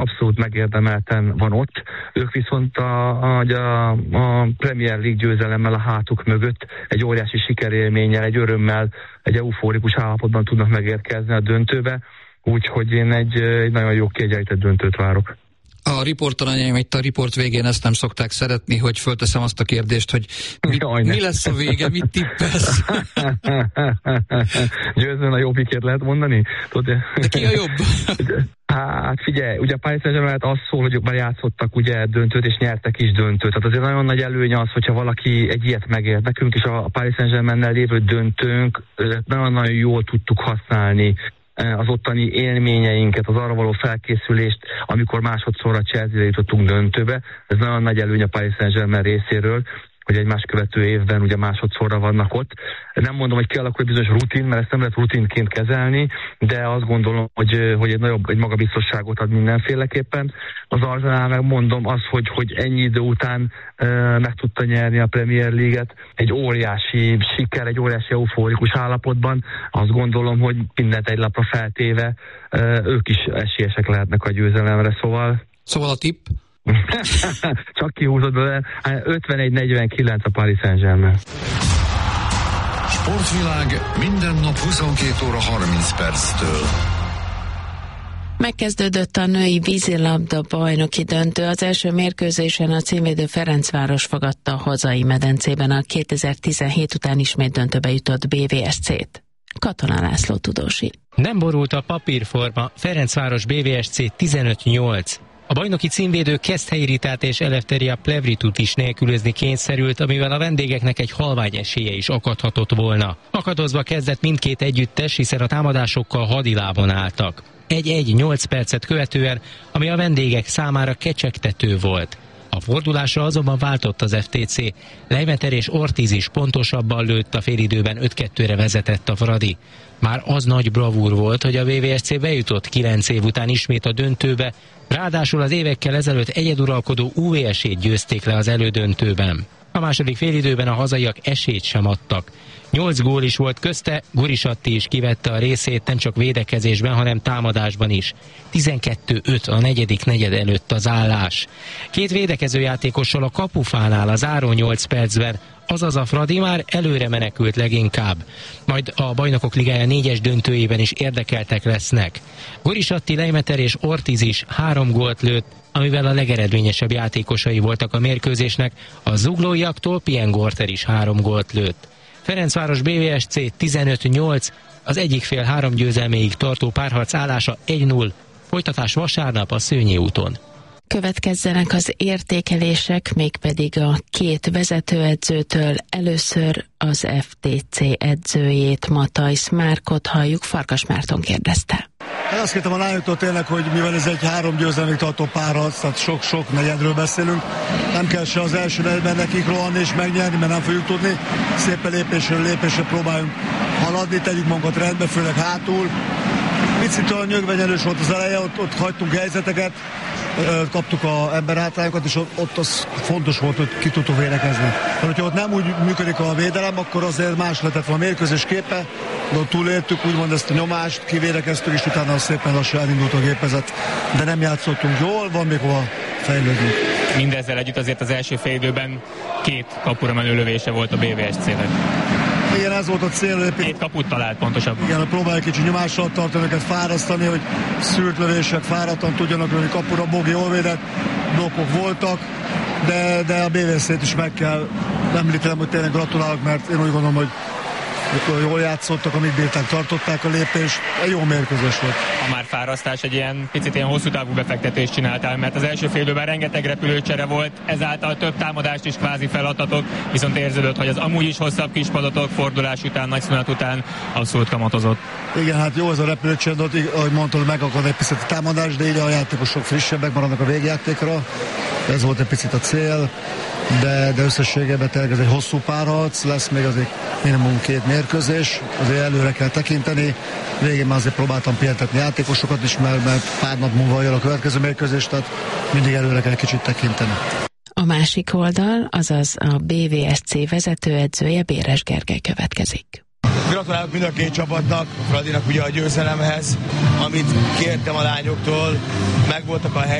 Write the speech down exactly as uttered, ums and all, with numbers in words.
abszolút megérdemelten van ott. Ők viszont a, a, a Premier League győzelemmel a hátuk mögött egy óriási sikerélménnyel, egy örömmel, egy eufórikus állapotban tudnak megérkezni a döntőbe, úgyhogy én egy, egy nagyon jó kiegyenlített döntőt várok. A riportalanyaim itt a riport végén ezt nem szokták szeretni, hogy fölteszem azt a kérdést, hogy mi, Jaj, mi lesz a vége, mit tippelsz? Győzően a jobbikért lehet mondani? Tudod, de ki a jobb? Hát figyelj, ugye a Paris Saint-Germain az szól, hogy már játszottak ugye döntőt, és nyertek is döntőt. Tehát azért nagyon nagy előny az, hogyha valaki egy ilyet megért. Nekünk is a Paris Saint-Germainnel lévő döntőnk nagyon-nagyon jól tudtuk használni az ottani élményeinket, az arra való felkészülést, amikor másodszorra Chelsea-re jutottunk döntőbe. Ez nagyon nagy előny a Paris Saint-Germain részéről, hogy egymás követő évben ugye másodszorra vannak ott. Nem mondom, hogy kialakul egy bizonyos rutin, mert ezt nem lehet rutinként kezelni, de azt gondolom, hogy, hogy egy nagyobb, egy magabiztosságot ad mindenféleképpen. Az Arsenal meg mondom az, hogy, hogy ennyi idő után uh, meg tudta nyerni a Premier League-et egy óriási siker, egy óriási eufórikus állapotban. Azt gondolom, hogy mindent egy lapra feltéve uh, ők is esélyesek lehetnek a győzelemre, szóval... Szóval a tipp? Csak kihúzod bele, ötvenegy negyvenkilenc a Paris Saint-Germain. Sportvilág minden nap huszonkét óra harminc perctől. Megkezdődött a női vízilabda bajnoki döntő. Az első mérkőzésen a címvédő Ferencváros fogadta a hazai medencében a kétezer-tizenhét után ismét döntőbe jutott bé vé es cét. Katona László tudósít. Nem borult a papírforma, Ferencváros bé vé es cé tizenöt nyolc. A bajnoki címvédő Keszthelyi Ritát és Eleftheria Plevritut is nélkülözni kényszerült, amivel a vendégeknek egy halvány esélye is akadhatott volna. Akadozva kezdett mindkét együttes, hiszen a támadásokkal hadilábon álltak. egy-egy nyolc percet követően, ami a vendégek számára kecsegtető volt. A fordulásra azonban váltott az ef té cé. Leimeter és Ortiz is pontosabban lőtt, a félidőben öt kettőre vezetett a Fradi. Már az nagy bravúr volt, hogy a bé vé es cé bejutott kilenc év után ismét a döntőbe, ráadásul az évekkel ezelőtt egyeduralkodó u vé es-ét győzték le az elődöntőben. A második félidőben a hazaiak esélyt sem adtak. Nyolc gól is volt közte, Gurisatti is kivette a részét nem csak védekezésben, hanem támadásban is. tizenkettő öt a negyedik negyed előtt az állás. Két védekezőjátékossal a kapufánál az záró nyolc percben, azaz a Fradi már előre menekült leginkább. Majd a Bajnokok Ligája négyes döntőjében is érdekeltek lesznek. Gurisatti, Leimeter és Ortiz is három gólt lőtt, amivel a legeredményesebb játékosai voltak a mérkőzésnek, a zuglóiaktól Pien Gorter is három gólt lőtt. Ferencváros bé vé es cé tizenöt nyolc, az egyik fél három győzelméig tartó párharc állása egy null, folytatás vasárnap a Szőnyi úton. Következzenek az értékelések, mégpedig a két vezetőedzőtől. Először az ef té cé edzőjét, Matthijs Márkot halljuk, Farkas Márton kérdezte. Én azt kértem a lányoktól tényleg, hogy mivel ez egy három győzelmig tartó párharc, tehát sok-sok negyedről beszélünk, nem kell se az első negyedben nekik rohanni és megnyerni, mert nem fogjuk tudni. Szépen lépésről lépésre próbáljunk haladni, tegyük magunkat rendbe, főleg hátul. Picit olyan nyögvenyelős volt az eleje, ott, ott hagytunk helyzeteket, kaptuk az emberhátrányokat, és ott az fontos volt, hogy ki tudtuk védekezni. Mert hogyha ott nem úgy működik a védelem, akkor azért más lehetett volna a mérkőzés képe, de ott túléltük, úgymond ezt a nyomást, kivédekeztük, és utána szépen lassan elindult a gépezet. De nem játszottunk jól, van még hova fejlődni. Mindezzel együtt azért az első fél időben két kapura menő lövése volt a bé vé es cének. Igen, ez volt a cél. Hogy Két kaput talált pontosabb. Igen, próbáljuk kicsi nyomással tartani, őket fárasztani, hogy szűrt lövések fáradtan tudjanak lőni kapura. Bogi jól védett, blokkok voltak, de, de a bé vé es cét is meg kell említenem, hogy tényleg gratulálok, mert én úgy gondolom, hogy jól játszottak, amíg bírták, tartották a lépést. Egy jó mérkőzés volt. A már fárasztás egy ilyen picit ilyen hosszú távú befektetést csináltál, mert az első fél időben rengeteg repülőcsere volt, ezáltal több támadást is kvázi feladtatok, viszont érződött, hogy az amúgy is hosszabb kispadatok fordulás után, nagy szünet után abszolút kamatozott. Igen, hát jó ez a repülőcsere, de ahogy mondtad, megakad egy picit a támadás, de így a játékosok frissebbek maradnak a végjátékra. Ez volt egy picit a cél. De, de összességében tényleg ez egy hosszú párharc, lesz még azért minimum két mérkőzés, azért előre kell tekinteni. Végén már azért próbáltam pihentetni játékosokat is, mert, mert pár nap múlva jön a következő mérkőzés, tehát mindig előre kell kicsit tekinteni. A másik oldal, azaz a bé vé es cé vezetőedzője, Béres Gergely következik. Gratulálok mind a két csapatnak, Fradinak ugye a győzelemhez, amit kértem a lányoktól, megvoltak a hely.